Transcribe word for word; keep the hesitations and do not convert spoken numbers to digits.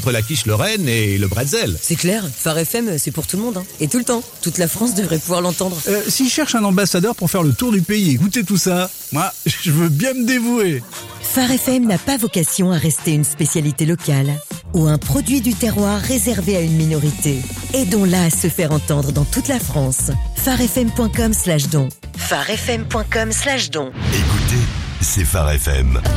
entre la quiche Lorraine et le bretzel. C'est clair, Phare F M, c'est pour tout le monde. Hein. Et tout le temps. Toute la France devrait pouvoir l'entendre. Euh, S'ils cherchent un ambassadeur pour faire le tour du pays et goûter tout ça, moi, je veux bien me dévouer. Phare F M n'a pas vocation à rester une spécialité locale ou un produit du terroir réservé à une minorité. Aidons-la à se faire entendre dans toute la France. pharefm.com slash don. pharefm.com slash don. Écoutez, c'est Phare F M.